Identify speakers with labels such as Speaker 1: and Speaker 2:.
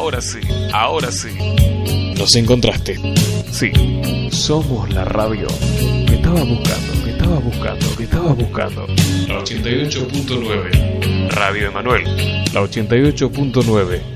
Speaker 1: Ahora sí, ahora sí.
Speaker 2: Nos encontraste.
Speaker 1: Sí, somos la radio que estabas buscando, que estabas buscando, que estabas buscando.
Speaker 2: La 88.9.
Speaker 1: Radio Emanuel.
Speaker 2: La 88.9.